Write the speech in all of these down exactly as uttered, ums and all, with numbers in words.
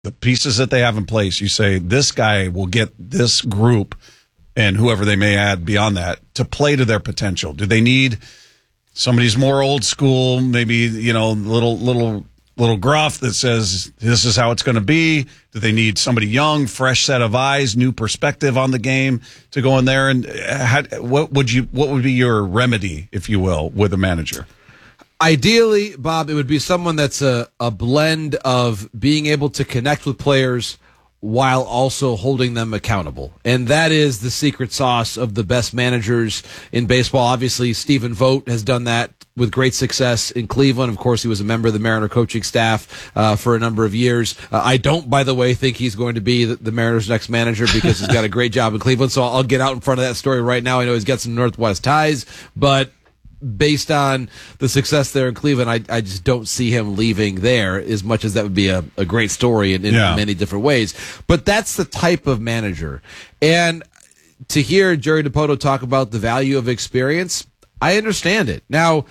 the pieces that they have in place, you say this guy will get this group and whoever they may add beyond that to play to their potential? Do they need somebody who's more old school, maybe, you know, little little little gruff that says this is how it's going to be? Do they need somebody young, fresh set of eyes, new perspective on the game to go in there? And how, what would you what would be your remedy, if you will, with a manager? Ideally, Bob, it would be someone that's a, a blend of being able to connect with players while also holding them accountable. And that is the secret sauce of the best managers in baseball. Obviously, Stephen Vogt has done that with great success in Cleveland. Of course, he was a member of the Mariner coaching staff uh, for a number of years. Uh, I don't, by the way, think he's going to be the, the Mariners' next manager because he's got a great job in Cleveland. So I'll get out in front of that story right now. I know he's got some Northwest ties, but based on the success there in Cleveland, I, I just don't see him leaving there, as much as that would be a, a great story in, in yeah. many different ways. But that's the type of manager. And to hear Jerry Dipoto talk about the value of experience, I understand it. Now,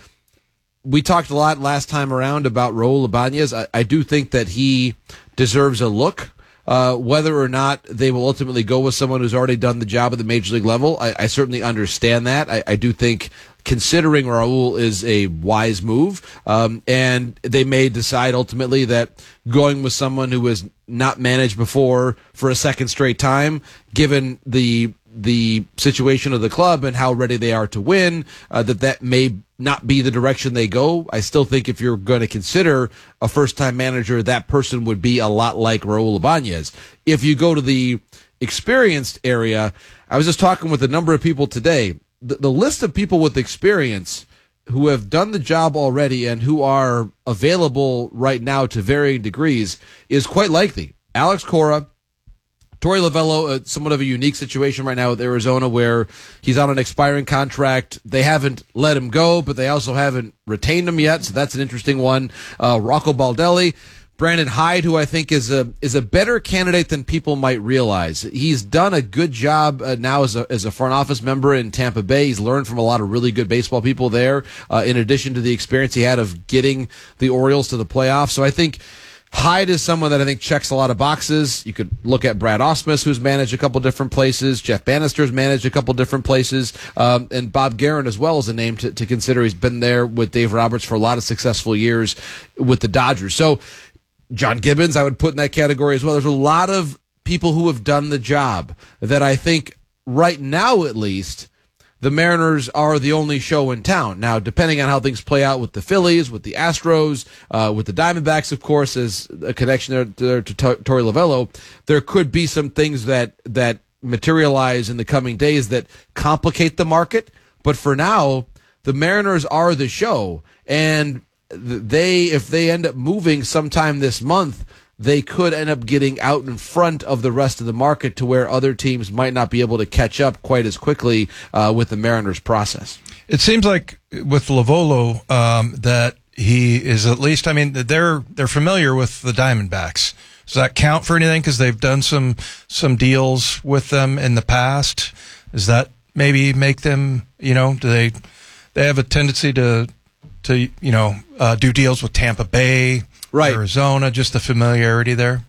we talked a lot last time around about Raul Ibanez. I, I do think that he deserves a look. Uh, whether or not they will ultimately go with someone who's already done the job at the major league level, I, I certainly understand that. I, I do think considering Raul is a wise move, um, and they may decide ultimately that going with someone who has not managed before for a second straight time, given the the situation of the club and how ready they are to win, uh, that that may not be the direction they go. I still think if you're going to consider a first-time manager, that person would be a lot like Raul Ibanez. If you go to the experienced area, I was just talking with a number of people today. The, the list of people with experience who have done the job already and who are available right now to varying degrees is quite lengthy. Alex Cora, Torey Lovullo, uh, somewhat of a unique situation right now with Arizona where he's on an expiring contract. They haven't let him go, but they also haven't retained him yet, so that's an interesting one. Uh, Rocco Baldelli, Brandon Hyde, who I think is a is a better candidate than people might realize. He's done a good job uh, now as a as a front office member in Tampa Bay. He's learned from a lot of really good baseball people there, uh, in addition to the experience he had of getting the Orioles to the playoffs. So I think Hyde is someone that I think checks a lot of boxes. You could look at Brad Ausmus, who's managed a couple different places. Jeff Bannister's managed a couple different places. Um, and Bob Guerin as well is a name to, to consider. He's been there with Dave Roberts for a lot of successful years with the Dodgers. So John Gibbons, I would put in that category as well. There's a lot of people who have done the job that I think right now, at least, the Mariners are the only show in town. Now, depending on how things play out with the Phillies, with the Astros, uh, with the Diamondbacks, of course, as a connection there, there to T- Torey Lovullo, there could be some things that that materialize in the coming days that complicate the market. But for now, the Mariners are the show, and they, if they end up moving sometime this month, they could end up getting out in front of the rest of the market to where other teams might not be able to catch up quite as quickly uh, with the Mariners process. It seems like with Lovullo um, that he is at least, I mean, they're they're familiar with the Diamondbacks. Does that count for anything? Because they've done some some deals with them in the past. Does that maybe make them, you know, do they they have a tendency to to you know uh, do deals with Tampa Bay? Right. Arizona, just the familiarity there.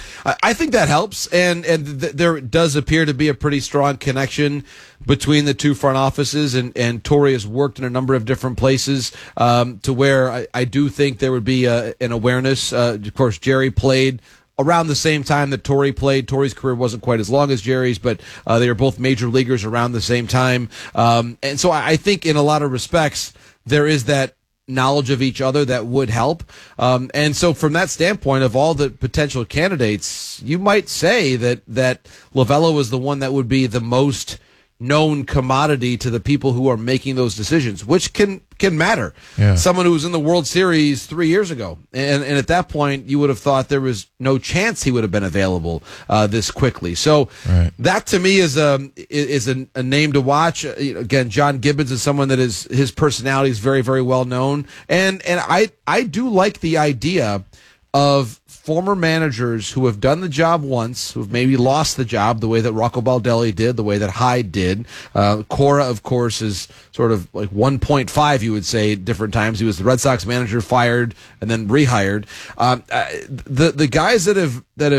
I think that helps, and and th- there does appear to be a pretty strong connection between the two front offices, and, and Torey has worked in a number of different places um, to where I, I do think there would be a, an awareness. Uh, of course, Jerry played around the same time that Torey played. Torey's career wasn't quite as long as Jerry's, but uh, they were both major leaguers around the same time. Um, and so I, I think in a lot of respects, there is that knowledge of each other that would help. Um, and so from that standpoint of all the potential candidates, you might say that, that Lovullo is the one that would be the most known commodity to the people who are making those decisions, which can can matter. Yeah. Someone who was in the World Series three years ago, and, and at that point, you would have thought there was no chance he would have been available uh, this quickly. So right. that to me is a is a, a name to watch. Uh, you know, again, John Gibbons is someone that is his personality is very very well known, and and I I do like the idea of former managers who have done the job once, who've maybe lost the job the way that Rocco Baldelli did, the way that Hyde did. Uh, Cora, of course, is sort of like one point five, you would say, different times. He was the Red Sox manager, fired, and then rehired. Um, uh, the the guys that have that have